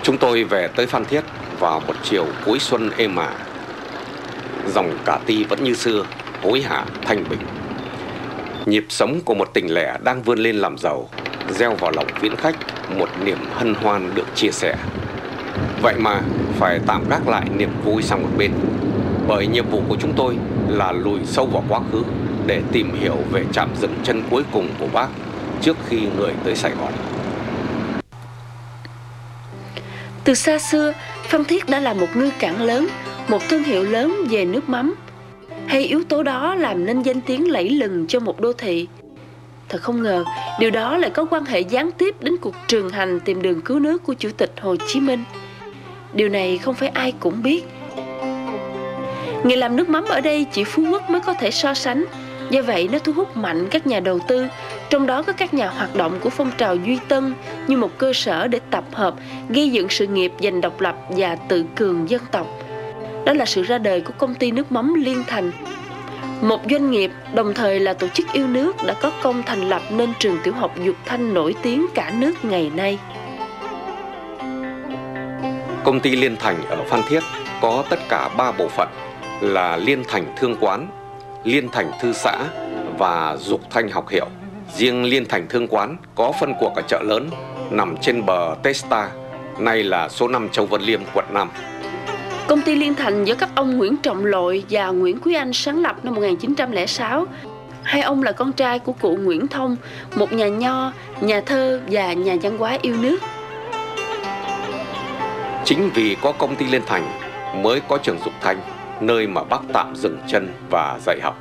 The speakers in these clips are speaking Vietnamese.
Chúng tôi về tới Phan Thiết vào một chiều cuối xuân êm ả. Dòng Cà Ti vẫn như xưa, hối hả thanh bình. Nhịp sống của một tỉnh lẻ đang vươn lên làm giàu, gieo vào lòng viễn khách một niềm hân hoan được chia sẻ. Vậy mà phải tạm gác lại niềm vui sang một bên, bởi nhiệm vụ của chúng tôi là lùi sâu vào quá khứ để tìm hiểu về trạm dừng chân cuối cùng của Bác trước khi người tới Sài Gòn. Từ xa xưa, Phan Thiết đã là một ngư cảng lớn, một thương hiệu lớn về nước mắm. Hay yếu tố đó làm nên danh tiếng lẫy lừng cho một đô thị. Thật không ngờ, điều đó lại có quan hệ gián tiếp đến cuộc trường hành tìm đường cứu nước của Chủ tịch Hồ Chí Minh. Điều này không phải ai cũng biết. Nghề làm nước mắm ở đây chỉ Phú Quốc mới có thể so sánh. Do vậy nó thu hút mạnh các nhà đầu tư, trong đó có các nhà hoạt động của phong trào Duy Tân như một cơ sở để tập hợp, gây dựng sự nghiệp giành độc lập và tự cường dân tộc. Đó là sự ra đời của công ty nước mắm Liên Thành, một doanh nghiệp đồng thời là tổ chức yêu nước đã có công thành lập nên trường tiểu học Dục Thanh nổi tiếng cả nước ngày nay. Công ty Liên Thành ở Phan Thiết có tất cả 3 bộ phận là Liên Thành Thương Quán, Liên Thành Thư Xã và Dục Thanh Học Hiệu. Riêng Liên Thành Thương Quán có phân cuộc ở chợ lớn nằm trên bờ Testa, nay là số 5 Châu Văn Liêm, quận 5. Công ty Liên Thành do các ông Nguyễn Trọng Lội và Nguyễn Quý Anh sáng lập năm 1906. Hai ông là con trai của cụ Nguyễn Thông, một nhà nho, nhà thơ và nhà văn hóa yêu nước. Chính vì có công ty Liên Thành mới có trường Dục Thanh, nơi mà Bác tạm dừng chân và dạy học.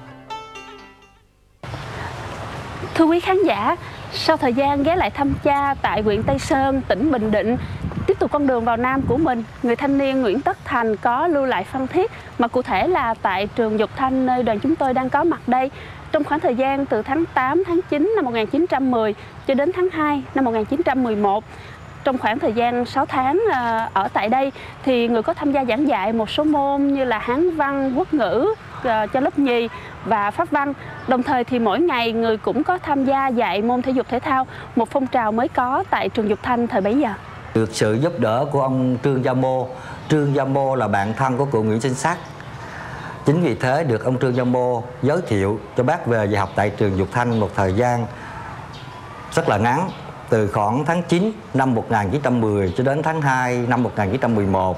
Thưa quý khán giả, sau thời gian ghé lại thăm cha tại huyện Tây Sơn, tỉnh Bình Định, tiếp tục con đường vào Nam của mình, người thanh niên Nguyễn Tất Thành có lưu lại Phan Thiết, mà cụ thể là tại trường Dục Thanh nơi đoàn chúng tôi đang có mặt đây, trong khoảng thời gian từ tháng 8, tháng 9 năm 1910 cho đến tháng 2 năm 1911. Trong khoảng thời gian 6 tháng ở tại đây thì người có tham gia giảng dạy một số môn như là Hán văn, Quốc ngữ cho lớp nhì và Pháp văn. Đồng thời thì mỗi ngày người cũng có tham gia dạy môn thể dục thể thao, một phong trào mới có tại trường Dục Thanh thời bấy giờ. Được sự giúp đỡ của ông Trương Gia Mô. Trương Gia Mô là bạn thân của cụ Nguyễn Sinh Sắc. Chính vì thế được ông Trương Gia Mô giới thiệu cho bác về dạy học tại trường Dục Thanh một thời gian rất là ngắn, từ khoảng tháng 9 năm 1910 cho đến tháng 2 năm 1911.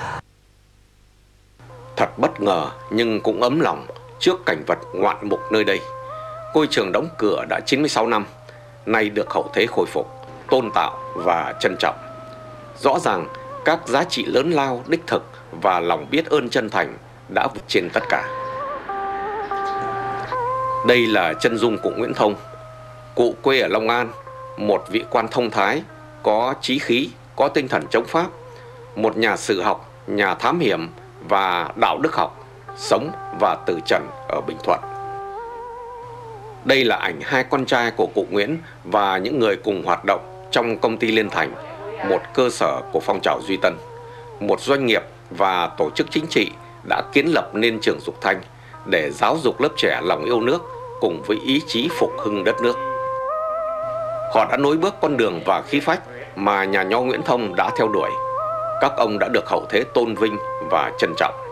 Thật bất ngờ nhưng cũng ấm lòng trước cảnh vật ngoạn mục nơi đây. Ngôi trường đóng cửa đã 96 năm, nay được hậu thế khôi phục, tôn tạo và trân trọng. Rõ ràng các giá trị lớn lao, đích thực và lòng biết ơn chân thành đã vượt trên tất cả. Đây là chân dung cụ Nguyễn Thông. Cụ quê ở Long An, một vị quan thông thái, có chí khí, có tinh thần chống Pháp, một nhà sử học, nhà thám hiểm và đạo đức học, sống và từ trần ở Bình Thuận. Đây là ảnh hai con trai của cụ Nguyễn và những người cùng hoạt động trong công ty Liên Thành, một cơ sở của phong trào Duy Tân, một doanh nghiệp và tổ chức chính trị đã kiến lập nên trường Dục Thanh để giáo dục lớp trẻ lòng yêu nước cùng với ý chí phục hưng đất nước. Họ đã nối bước con đường và khí phách mà nhà nho Nguyễn Thông đã theo đuổi. Các ông đã được hậu thế tôn vinh và trân trọng.